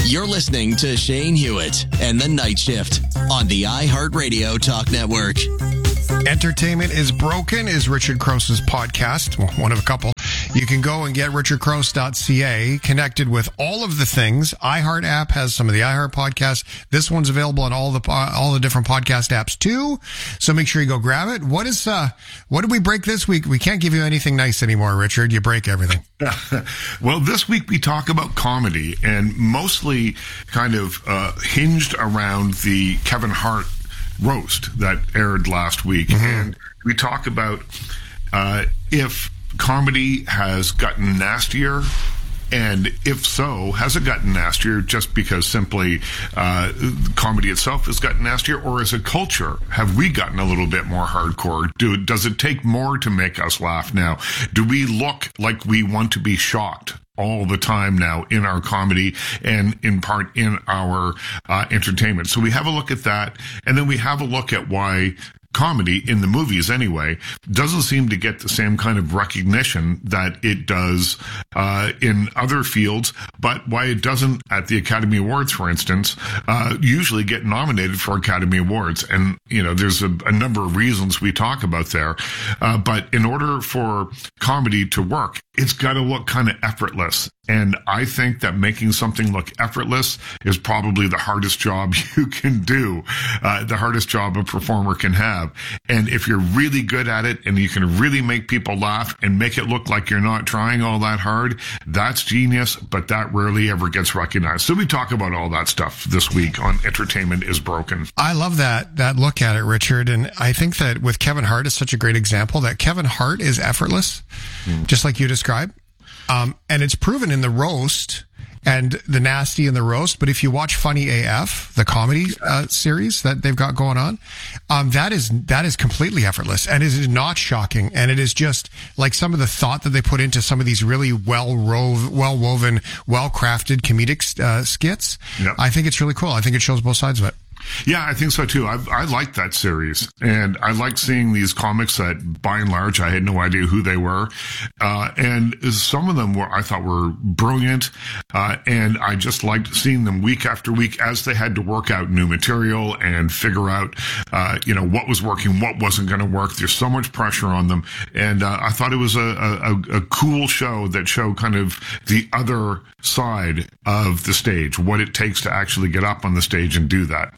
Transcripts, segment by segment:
You're listening to Shane Hewitt and the Night Shift on the iHeartRadio Talk Network. Entertainment is Broken is Richard Crose's podcast, well, one of a couple. You can go and get richardcrose.ca, connected with all of the things. iHeart app has some of the iHeart podcasts. This one's available on all the different podcast apps too. So make sure you go grab it. What did we break this week? We can't give you anything nice anymore, Richard. You break everything. Well, this week we talk about comedy, and mostly kind of hinged around the Kevin Hart roast that aired last week. Mm-hmm. And we talk about if comedy has gotten nastier, and if so, has it gotten nastier just because simply comedy itself has gotten nastier, or as a culture, have we gotten a little bit more hardcore? Does it take more to make us laugh now? Do we look like we want to be shocked all the time now in our comedy and in part in our entertainment? So we have a look at that, and then we have a look at why comedy, in the movies anyway, doesn't seem to get the same kind of recognition that it does in other fields, but why it doesn't at the Academy Awards, for instance, usually get nominated for Academy Awards. And, you know, there's a number of reasons we talk about there. But in order for comedy to work, it's got to look kind of effortless. And I think that making something look effortless is probably the hardest job you can do, the hardest job a performer can have. And if you're really good at it and you can really make people laugh and make it look like you're not trying all that hard, that's genius, but that rarely ever gets recognized. So we talk about all that stuff this week on Entertainment is Broken. I love that look at it, Richard. And I think that with Kevin Hart is such a great example that Kevin Hart is effortless, just like you described. And it's proven in the roast and the nasty in the roast. But if you watch Funny AF, the comedy series that they've got going on, that is completely effortless, and it is not shocking. And it is just like some of the thought that they put into some of these really well-woven, well-crafted comedic skits. Yep. I think it's really cool. I think it shows both sides of it. Yeah, I think so too. I like that series, and I like seeing these comics that, by and large, I had no idea who they were, and some of them I thought were brilliant, and I just liked seeing them week after week as they had to work out new material and figure out, what was working, what wasn't going to work. There's so much pressure on them, and I thought it was a cool show that showed kind of the other side of the stage, what it takes to actually get up on the stage and do that.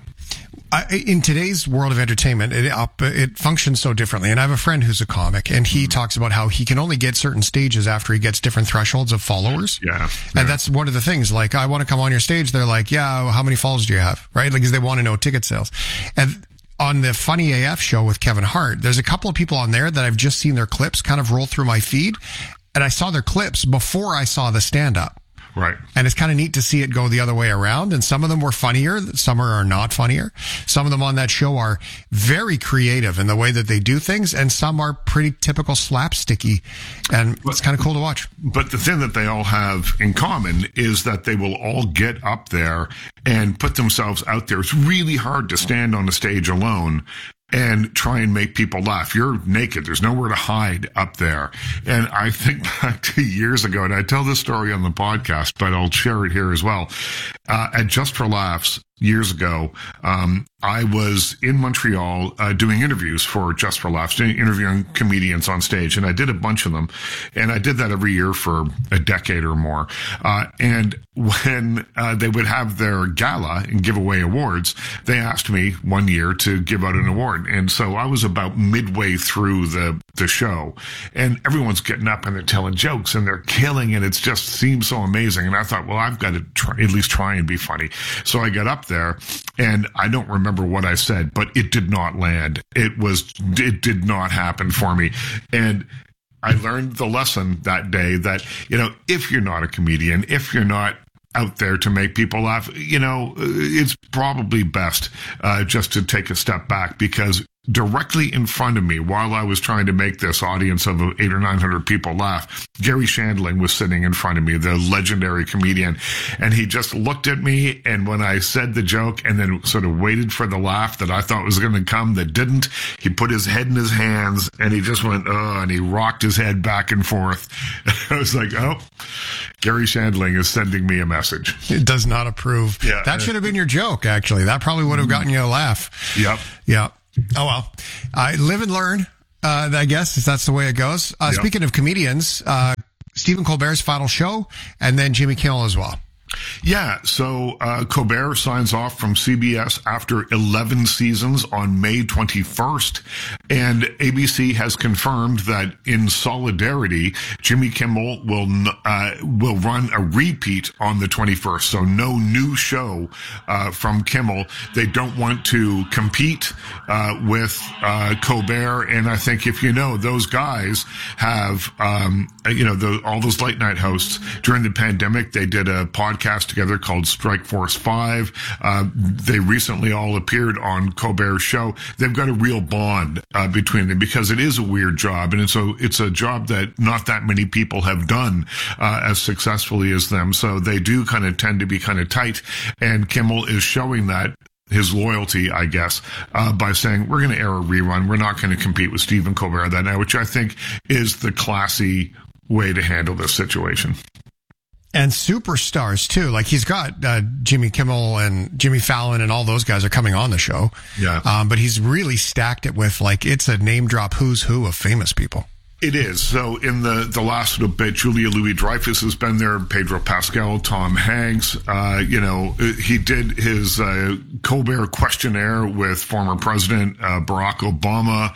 In today's world of entertainment, it functions so differently. And I have a friend who's a comic, and he talks about how he can only get certain stages after he gets different thresholds of followers. Yeah. And that's one of the things. Like, I want to come on your stage. They're like, yeah, how many followers do you have? Right? Like, because they want to know ticket sales. And on the Funny AF show with Kevin Hart, there's a couple of people on there that I've just seen their clips kind of roll through my feed. And I saw their clips before I saw the stand-up. Right. And it's kind of neat to see it go the other way around. And some of them were funnier. Some are not funnier. Some of them on that show are very creative in the way that they do things. And some are pretty typical slapsticky. And it's kind of cool to watch. But the thing that they all have in common is that they will all get up there and put themselves out there. It's really hard to stand on a stage alone and try and make people laugh. You're naked. There's nowhere to hide up there. And I think back to years ago, and I tell this story on the podcast, but I'll share it here as well. At Just for Laughs, years ago, I was in Montreal doing interviews for Just for Laughs, interviewing comedians on stage, and I did a bunch of them, and I did that every year for a decade or more. And when they would have their gala and give away awards, they asked me one year to give out an award, and so I was about midway through the show, and everyone's getting up and they're telling jokes and they're killing, and it just seems so amazing. And I thought, well, I've got to at least try and be funny. So I got up there, and I don't remember what I said, but it did not land. It did not happen for me. And I learned the lesson that day that, if you're not a comedian, if you're not out there to make people laugh, it's probably best just to take a step back, because directly in front of me while I was trying to make this audience of 800 or 900 people laugh. Gary Shandling was sitting in front of me, the legendary comedian, and he just looked at me, and when I said the joke and then sort of waited for the laugh that I thought was going to come that didn't, he put his head in his hands and he just went, oh, and he rocked his head back and forth. I was like, oh, Gary Shandling is sending me a message. It does not approve. Yeah. That should have been your joke, actually. That probably would have gotten you a laugh. Yep. Yeah. Oh, well. Live and learn, I guess, if that's the way it goes. Yep. Speaking of comedians, Stephen Colbert's final show, and then Jimmy Kimmel as well. Yeah, so Colbert signs off from CBS after 11 seasons on May 21st, and ABC has confirmed that in solidarity, Jimmy Kimmel will run a repeat on the 21st. So no new show from Kimmel. They don't want to compete with Colbert, and I think if you know, those guys have all those late night hosts during the pandemic. They did a podcast together called Strike Force 5. They recently all appeared on Colbert's show. They've got a real bond between them because it is a weird job, and it's a job that not that many people have done as successfully as them. So they do kind of tend to be kind of tight, and Kimmel is showing that his loyalty, I guess, by saying, we're going to air a rerun. We're not going to compete with Stephen Colbert that night, which I think is the classy way to handle this situation. And superstars, too. Like, he's got Jimmy Kimmel and Jimmy Fallon and all those guys are coming on the show. Yeah. But he's really stacked it with, like, it's a name drop who's who of famous people. It is. So in the last little bit, Julia Louis-Dreyfus has been there, Pedro Pascal, Tom Hanks. He did his Colbert questionnaire with former President Barack Obama.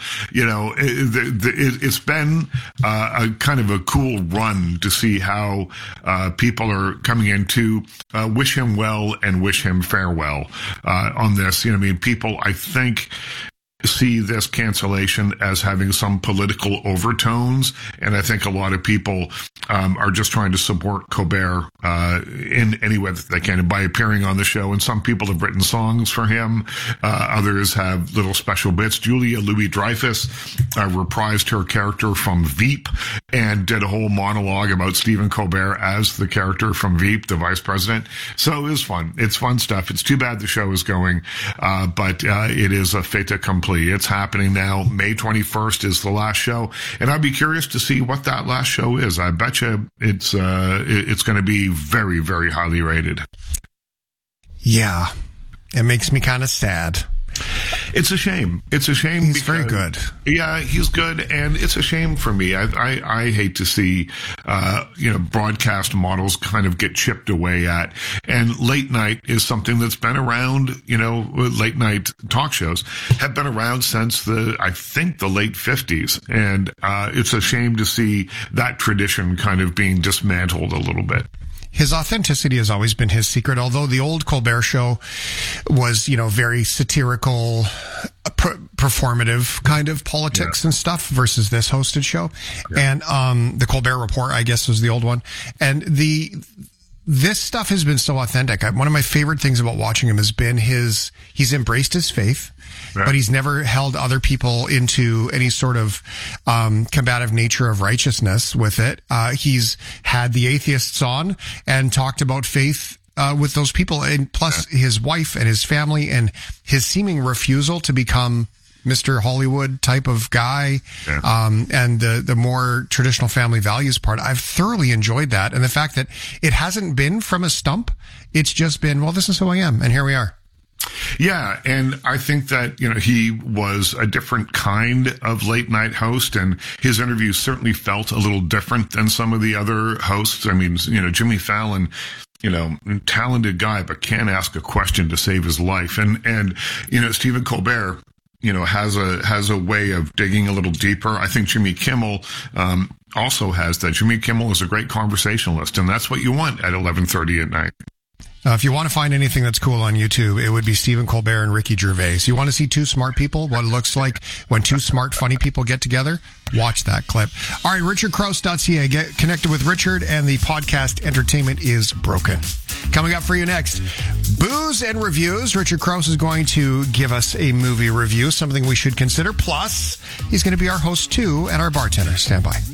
It's been a kind of a cool run to see how people are coming in to wish him well and wish him farewell on this. People, I think, see this cancellation as having some political overtones, and I think a lot of people are just trying to support Colbert in any way that they can, and by appearing on the show. And some people have written songs for him. Others have little special bits. Julia Louis-Dreyfus reprised her character from Veep and did a whole monologue about Stephen Colbert as the character from Veep, the vice president. So it was fun. It's fun stuff. It's too bad the show is going, but it is a fait accompli. It's happening now. May 21st is the last show, and I'd be curious to see what that last show is. I bet you it's going to be very, very highly rated. Yeah, it makes me kind of sad. It's a shame. It's a shame. He's very good. Yeah, he's good, and it's a shame for me. I hate to see, broadcast models kind of get chipped away at. And late night is something that's been around. Late night talk shows have been around since I think the late 50s, and it's a shame to see that tradition kind of being dismantled a little bit. His authenticity has always been his secret, although the old Colbert Show was, very satirical, performative kind of politics and stuff versus this hosted show. Yeah. And the Colbert Report, I guess, was the old one. And this stuff has been so authentic. One of my favorite things about watching him has been he's embraced his faith. Right. But he's never held other people into any sort of combative nature of righteousness with it. He's had the atheists on and talked about faith with those people, and plus his wife and his family, and his seeming refusal to become Mr. Hollywood type of guy, and the more traditional family values part. I've thoroughly enjoyed that, and the fact that it hasn't been from a stump. It's just been, well, this is who I am, and here we are. Yeah, and I think that, he was a different kind of late night host, and his interviews certainly felt a little different than some of the other hosts. I mean, Jimmy Fallon, talented guy, but can't ask a question to save his life. And Stephen Colbert, has a way of digging a little deeper. I think Jimmy Kimmel, also has that. Jimmy Kimmel is a great conversationalist, and that's what you want at 11:30 at night. If you want to find anything that's cool on YouTube, it would be Stephen Colbert and Ricky Gervais. You want to see two smart people, what it looks like when two smart, funny people get together? Watch that clip. All right, richardcrouse.ca. Get connected with Richard, and the podcast Entertainment is Broken. Coming up for you next, Booze and reviews. Richard Krause is going to give us a movie review, something we should consider. Plus, he's going to be our host, too, and our bartender. Stand by.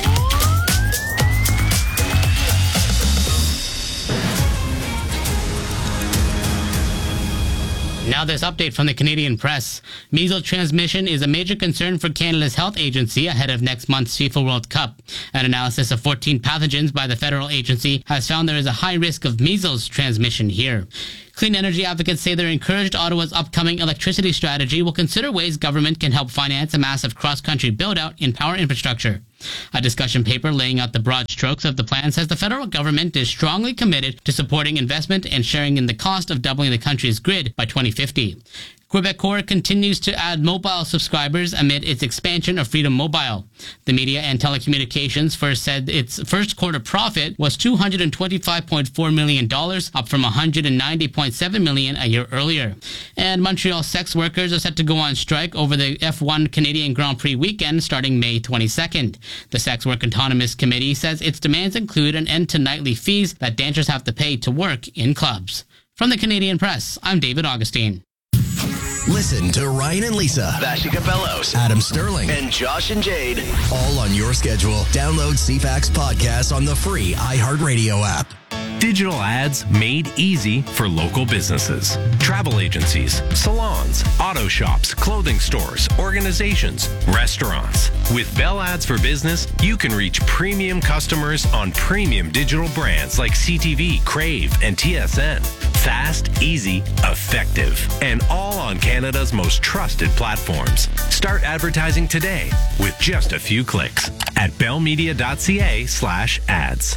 Now this update from the Canadian Press. Measles transmission is a major concern for Canada's health agency ahead of next month's FIFA World Cup. An analysis of 14 pathogens by the federal agency has found there is a high risk of measles transmission here. Clean energy advocates say they're encouraged Ottawa's upcoming electricity strategy will consider ways government can help finance a massive cross-country build-out in power infrastructure. A discussion paper laying out the broad strokes of the plan says the federal government is strongly committed to supporting investment and sharing in the cost of doubling the country's grid by 2050. Quebecor continues to add mobile subscribers amid its expansion of Freedom Mobile. The Media and Telecommunications first said its first quarter profit was $225.4 million, up from $190.7 million a year earlier. And Montreal sex workers are set to go on strike over the F1 Canadian Grand Prix weekend starting May 22nd. The Sex Work Autonomous Committee says its demands include an end to nightly fees that dancers have to pay to work in clubs. From the Canadian Press, I'm David Augustine. Listen to Ryan and Lisa, Bashi Capellos, Adam Sterling, and Josh and Jade. all on your schedule. Download CFAX podcast on the free iHeartRadio app. Digital ads made easy for local businesses. Travel agencies, salons, auto shops, clothing stores, organizations, restaurants. With Bell Ads for Business, you can reach premium customers on premium digital brands like CTV, Crave, and TSN. Fast, easy, effective, and all on Canada's most trusted platforms. Start advertising today with just a few clicks at bellmedia.ca/ads.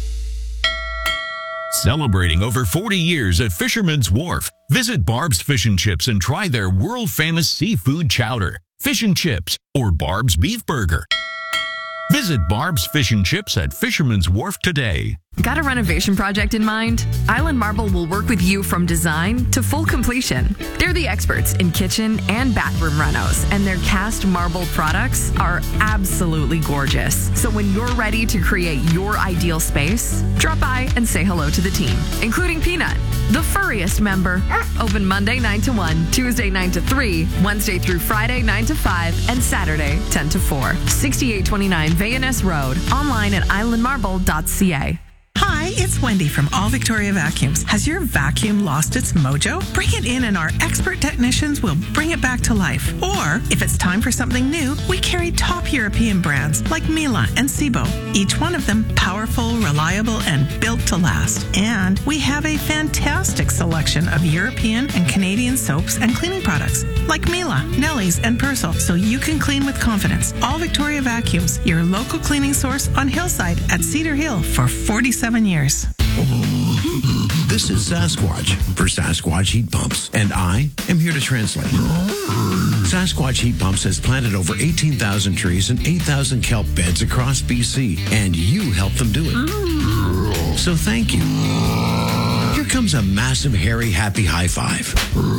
Celebrating over 40 years at Fisherman's Wharf. Visit Barb's Fish and Chips and try their world-famous seafood chowder, fish and chips, or Barb's Beef Burger. Visit Barb's Fish and Chips at Fisherman's Wharf today. Got a renovation project in mind? Island Marble will work with you from design to full completion. They're the experts in kitchen and bathroom renos, and their cast marble products are absolutely gorgeous. So when you're ready to create your ideal space, drop by and say hello to the team, including Peanut, the furriest member. Open Monday 9 to 1, Tuesday 9 to 3, Wednesday through Friday 9 to 5, and Saturday 10 to 4. 6829 Vayaness Road. Online at islandmarble.ca. Hi, it's Wendy from All Victoria Vacuums. Has your vacuum lost its mojo? Bring it in and our expert technicians will bring it back to life. Or, if it's time for something new, we carry top European brands like Miele and Sebo. Each one of them powerful, reliable, and built to last. And we have a fantastic selection of European and Canadian soaps and cleaning products like Miele, Nelly's, and Persil, so you can clean with confidence. All Victoria Vacuums, your local cleaning source on Hillside at Cedar Hill for 47 years. This is Sasquatch for Sasquatch Heat Pumps, and I am here to translate. Sasquatch Heat Pumps has planted over 18,000 trees and 8,000 kelp beds across BC, and you helped them do it. So thank you. Here comes a massive, hairy, happy high five.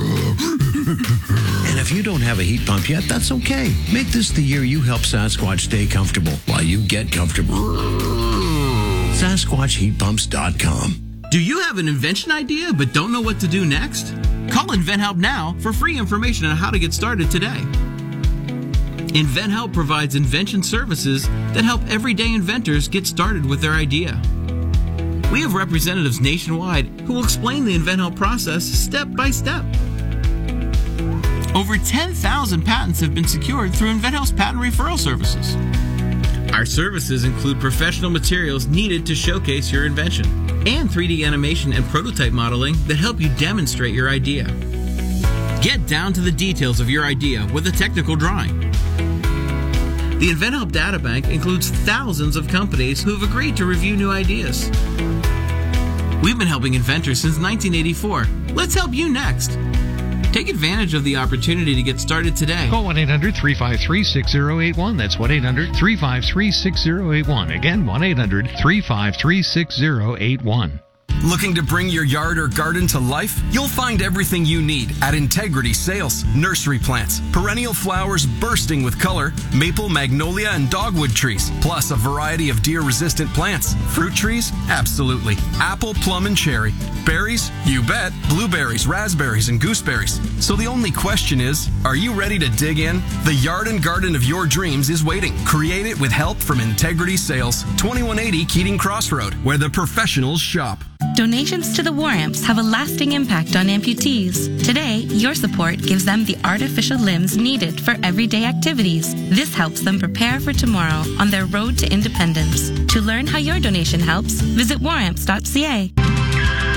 And if you don't have a heat pump yet, that's okay. Make this the year you help Sasquatch stay comfortable while you get comfortable. SasquatchHeatPumps.com. Do you have an invention idea but don't know what to do next? Call InventHelp now for free information on how to get started today. InventHelp provides invention services that help everyday inventors get started with their idea. We have representatives nationwide who will explain the InventHelp process step by step. Over 10,000 patents have been secured through InventHelp's patent referral services. Our services include professional materials needed to showcase your invention and 3D animation and prototype modeling that help you demonstrate your idea. Get down to the details of your idea with a technical drawing. The InventHelp Databank includes thousands of companies who have agreed to review new ideas. We've been helping inventors since 1984. Let's help you next. Take advantage of the opportunity to get started today. Call 1-800-353-6081. That's 1-800-353-6081. Again, 1-800-353-6081. Looking to bring your yard or garden to life? You'll find everything you need at Integrity Sales. Nursery plants, perennial flowers bursting with color, maple, magnolia, and dogwood trees, plus a variety of deer-resistant plants. Fruit trees? Absolutely. Apple, plum, and cherry. Berries? You bet. Blueberries, raspberries, and gooseberries. So the only question is, are you ready to dig in? The yard and garden of your dreams is waiting. Create it with help from Integrity Sales, 2180 Keating Crossroad, where the professionals shop. Donations to the War Amps have a lasting impact on amputees. Today, your support gives them the artificial limbs needed for everyday activities. This helps them prepare for tomorrow on their road to independence. To learn how your donation helps, visit waramps.ca.